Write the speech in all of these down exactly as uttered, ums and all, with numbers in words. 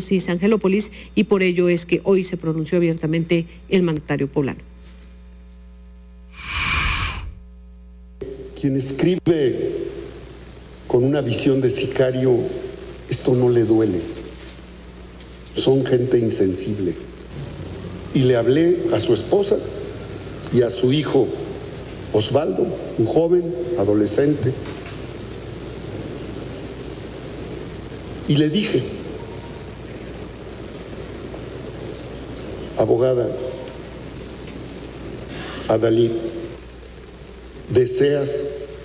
Justice Angelópolis, y por ello es que hoy se pronunció abiertamente el mandatario poblano. Quien escribe con una visión de sicario, esto no le duele. Son gente insensible. Y le hablé a su esposa y a su hijo Osvaldo, un joven, adolescente, y le dije: abogada Adalid, ¿deseas,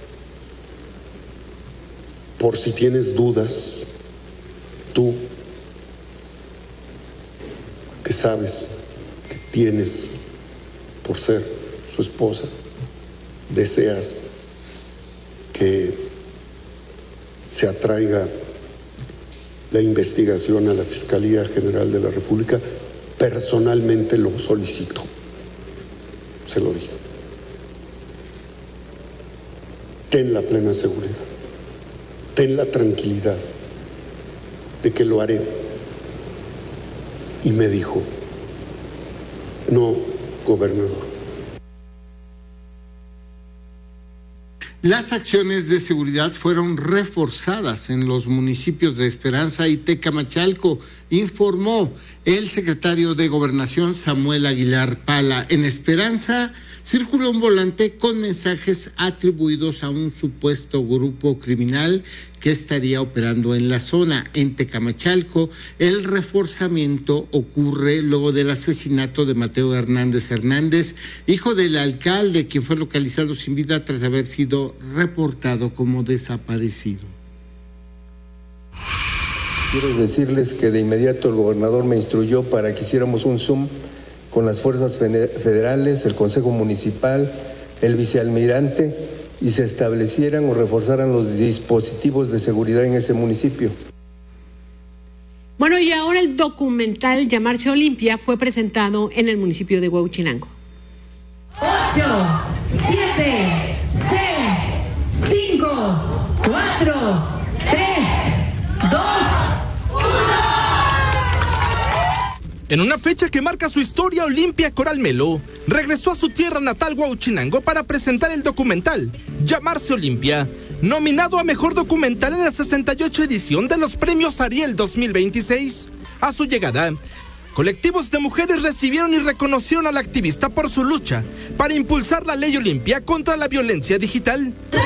por si tienes dudas, tú que sabes que tienes por ser su esposa, deseas que se atraiga la investigación a la Fiscalía General de la República? Personalmente lo solicito. Se lo dije. Ten la plena seguridad, ten la tranquilidad de que lo haré. Y me dijo: no, gobernador. Las acciones de seguridad fueron reforzadas en los municipios de Esperanza y Tecamachalco, informó el secretario de Gobernación Samuel Aguilar Pala. En Esperanza circuló un volante con mensajes atribuidos a un supuesto grupo criminal que estaría operando en la zona. En Tecamachalco, el reforzamiento ocurre luego del asesinato de Mateo Hernández Hernández, hijo del alcalde, quien fue localizado sin vida tras haber sido reportado como desaparecido. Quiero decirles que de inmediato el gobernador me instruyó para que hiciéramos un Zoom con las fuerzas federales, el Consejo Municipal, el vicealmirante, y se establecieran o reforzaran los dispositivos de seguridad en ese municipio. Bueno, y ahora el documental Llamarse Olimpia fue presentado en el municipio de Huauchinango. ocho, siete, seis, cinco, cuatro, tres, dos, En una fecha que marca su historia, Olimpia Coral Melo regresó a su tierra natal, Huauchinango, para presentar el documental Llamarse Olimpia, nominado a Mejor Documental en la sesenta y ocho edición de los Premios Ariel dos mil veintiséis. A su llegada, colectivos de mujeres recibieron y reconocieron a la activista por su lucha para impulsar la ley Olimpia contra la violencia digital.